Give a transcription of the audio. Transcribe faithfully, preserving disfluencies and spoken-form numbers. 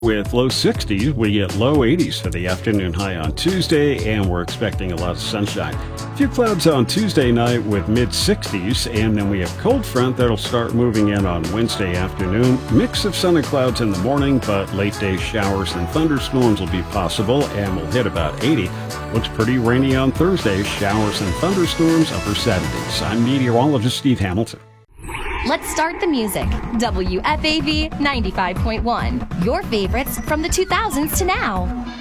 With low sixties, we get low eighties for the afternoon high on Tuesday, and we're expecting a lot of sunshine. A few clouds on Tuesday night with mid sixties, and then we have cold front that'll start moving in on Wednesday afternoon. Mix of sun and clouds in the morning, but late day showers and thunderstorms will be possible, and we'll hit about eighty. Looks pretty rainy on Thursday, showers and thunderstorms, upper seventies. I'm meteorologist Steve Hamilton. Let's start the music. W F A V ninety-five point one. Your favorites from the two thousands to now.